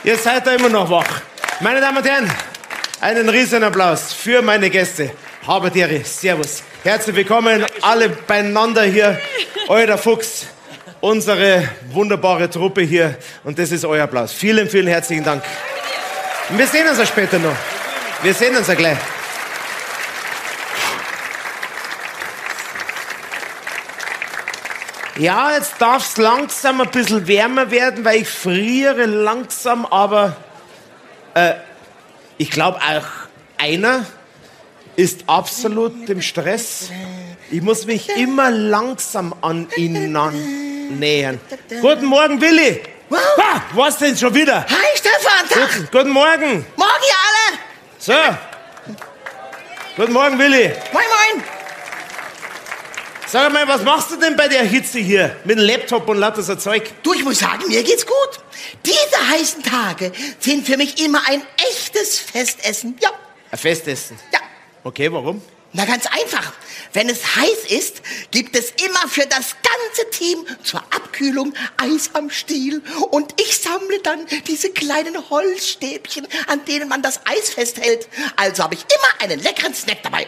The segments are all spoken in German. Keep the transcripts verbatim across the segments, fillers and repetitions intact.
Ihr seid da immer noch wach. Meine Damen und Herren, einen riesen Applaus für meine Gäste. Habet Ehre, Servus. Herzlich willkommen, alle beieinander hier. Euer Fuchs, unsere wunderbare Truppe hier. Und das ist euer Applaus. Vielen, vielen herzlichen Dank. Und wir sehen uns ja später noch. Wir sehen uns ja gleich. Ja, jetzt darf es langsam ein bisschen wärmer werden, weil ich friere langsam, aber äh, ich glaube auch einer ist absolut im Stress. Ich muss mich immer langsam an ihn nähern. Guten Morgen, Willi. Wow. Ah, was denn schon wieder? Hi, Stefan. Tag. Guten, guten Morgen. Morgen, ihr alle. So. Guten Morgen, Willi. Moin, moin. Sag mal, was machst du denn bei der Hitze hier? Mit dem Laptop und lauter so Zeug? Du, ich muss sagen, mir geht's gut. Diese heißen Tage sind für mich immer ein echtes Festessen. Ja. Ein Festessen? Ja. Okay, warum? Na, ganz einfach. Wenn es heiß ist, gibt es immer für das ganze Team zur Abkühlung Eis am Stiel. Und ich sammle dann diese kleinen Holzstäbchen, an denen man das Eis festhält. Also habe ich immer einen leckeren Snack dabei.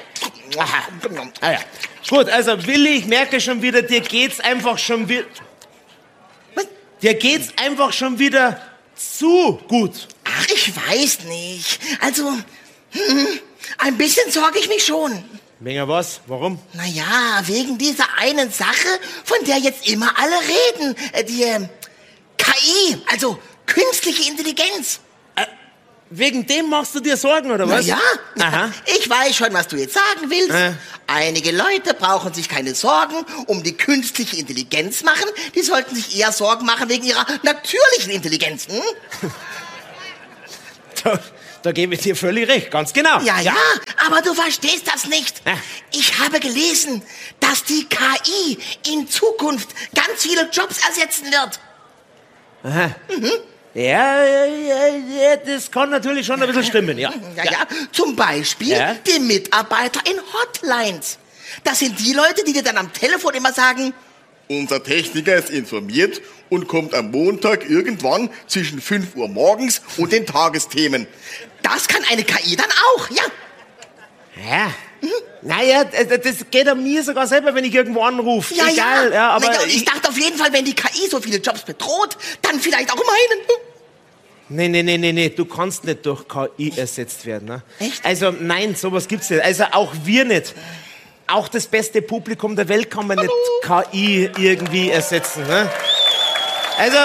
Ah ja. Gut, also Willi, ich merke schon wieder, dir geht's einfach schon wieder... Was? Dir geht's einfach schon wieder zu gut. Ach, ich weiß nicht. Also, hm, ein bisschen sorge ich mich schon. Wegen was? Warum? Naja, wegen dieser einen Sache, von der jetzt immer alle reden. Äh, Die äh, K I, also künstliche Intelligenz. Wegen dem machst du dir Sorgen, oder was? Na ja, Aha. ich weiß schon, was du jetzt sagen willst. Äh. Einige Leute brauchen sich keine Sorgen um die künstliche Intelligenz machen. Die sollten sich eher Sorgen machen wegen ihrer natürlichen Intelligenz. Hm? Da, da gebe ich dir völlig recht, ganz genau. Ja, ja, aber du verstehst das nicht. Ja. Ich habe gelesen, dass die K I in Zukunft ganz viele Jobs ersetzen wird. Aha. Mhm. Ja, ja, ja, ja, das kann natürlich schon ein bisschen stimmen, ja. Ja, ja, zum Beispiel Ja. die Mitarbeiter in Hotlines. Das sind die Leute, die dir dann am Telefon immer sagen, unser Techniker ist informiert und kommt am Montag irgendwann zwischen fünf Uhr morgens und den Tagesthemen. das kann eine K I dann auch, ja. Ja. Mhm. Naja, das geht an mir sogar selber, wenn ich irgendwo anrufe. Ja, Egal, ja. ja, aber naja, ich, ich dachte auf jeden Fall, wenn die K I so viele Jobs bedroht, dann vielleicht auch meinen. Nee, nee, nee, nee, nee, du kannst nicht durch K I ersetzt werden. Ne? Echt? Also nein, sowas gibt's nicht. Also auch wir nicht. Auch das beste Publikum der Welt kann man nicht K I irgendwie ersetzen. Ne? Also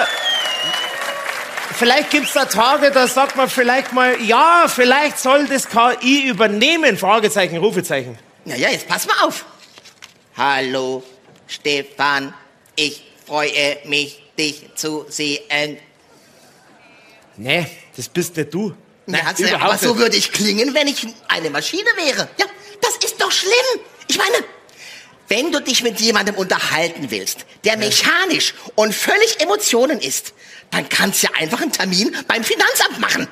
vielleicht gibt's da Tage, da sagt man vielleicht mal, ja, vielleicht soll das K I übernehmen, Fragezeichen, Rufezeichen. Ja, ja, jetzt pass mal auf. Hallo, Stefan, ich freue mich, dich zu sehen. Nee, das bist nicht du. Nein, Ja, also, überhaupt aber so nicht. würde ich klingen, wenn ich eine Maschine wäre. Ja, das ist doch schlimm. Ich meine, wenn du dich mit jemandem unterhalten willst, der mechanisch und völlig Emotionen ist, dann kannst du ja einfach einen Termin beim Finanzamt machen.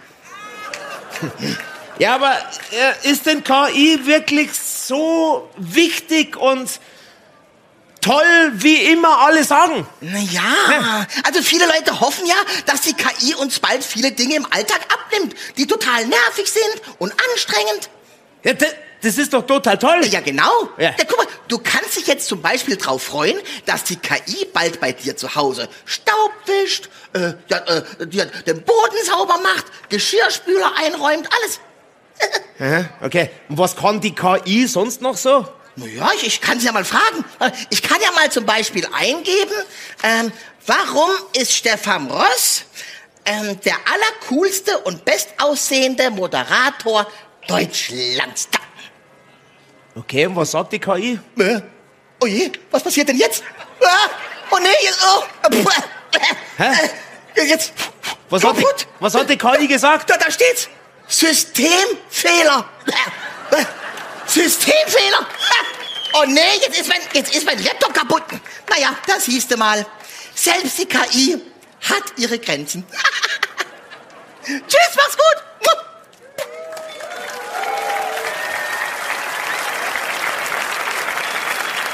Ja, aber äh, ist denn K I wirklich so wichtig und toll, wie immer alle sagen? Naja, also viele Leute hoffen ja, dass die K I uns bald viele Dinge im Alltag abnimmt, die total nervig sind und anstrengend. Ja, das, das ist doch total toll. Ja, genau. Ja. Ja, guck mal, du kannst dich jetzt zum Beispiel drauf freuen, dass die K I bald bei dir zu Hause Staub wischt, äh, ja, äh, die, den Boden sauber macht, Geschirrspüler einräumt, alles. Aha, okay, und was kann die K I sonst noch so? Naja, ich, ich kann sie ja mal fragen. Ich kann ja mal zum Beispiel eingeben, ähm, warum ist Stefan Ross ähm, der allercoolste und bestaussehende Moderator Deutschlands? Da. Okay, und was sagt die K I? Äh, oh je, was passiert denn jetzt? Ah, oh nee, oh, äh, Hä? äh, jetzt Was hat, die, kaputt. was hat die K I gesagt? Da, da steht's. Systemfehler. Äh, Systemfehler. Oh nee, jetzt ist mein, jetzt ist mein Laptop kaputt. Naja, das siehst du mal. Selbst die K I hat ihre Grenzen. Tschüss, mach's gut.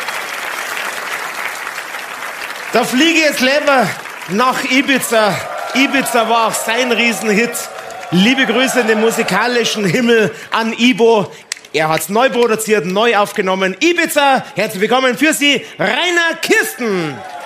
Da fliege ich jetzt lieber nach Ibiza Ibiza war auch sein Riesenhit. Liebe Grüße in den musikalischen Himmel an Ibo. Er hat's neu produziert, neu aufgenommen. Ibiza, herzlich willkommen für Sie, Rainer Kirsten.